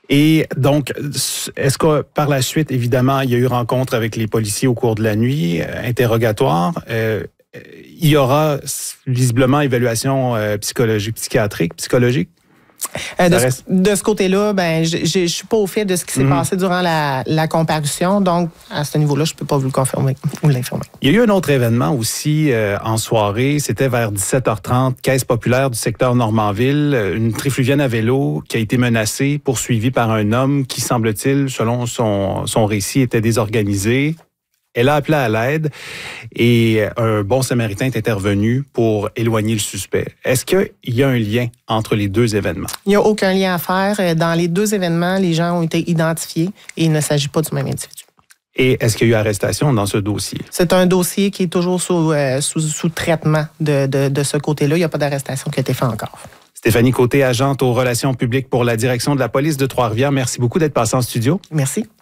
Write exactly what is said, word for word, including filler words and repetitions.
Et donc, est-ce que par la suite, évidemment, il y a eu rencontre avec les policiers au cours de la nuit, interrogatoire, euh, il y aura visiblement évaluation euh, psychologique, psychiatrique, psychologique? Euh, de, ce, de ce côté-là, ben, je ne suis pas au fait de ce qui s'est mm-hmm. passé durant la, la comparution. Donc, à ce niveau-là, je ne peux pas vous le confirmer ou l'informer. Il y a eu un autre événement aussi euh, en soirée. C'était vers dix-sept heures trente, caisse populaire du secteur Normandville. Une trifluvienne à vélo qui a été menacée, poursuivie par un homme qui, semble-t-il, selon son, son récit, était désorganisé. Elle a appelé à l'aide et un bon samaritain est intervenu pour éloigner le suspect. Est-ce qu'il y a un lien entre les deux événements? Il n'y a aucun lien à faire. Dans les deux événements, les gens ont été identifiés et il ne s'agit pas du même individu. Et est-ce qu'il y a eu arrestation dans ce dossier? C'est un dossier qui est toujours sous, euh, sous, sous traitement de, de, de ce côté-là. Il n'y a pas d'arrestation qui a été faite encore. Stéphanie Côté, agente aux relations publiques pour la direction de la police de Trois-Rivières. Merci beaucoup d'être passée en studio. Merci.